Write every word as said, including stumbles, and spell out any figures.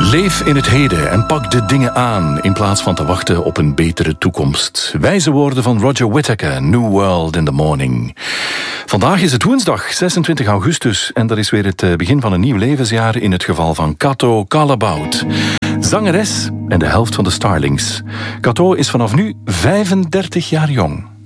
Leef in het heden en pak de dingen aan in plaats van te wachten op een betere toekomst. Wijze woorden van Roger Whittaker, New World in the Morning. Vandaag is het woensdag, zesentwintig augustus, en dat is weer het begin van een nieuw levensjaar in het geval van Cato Calabout. Zangeres en de helft van de Starlings. Cato is vanaf nu vijfendertig jaar jong.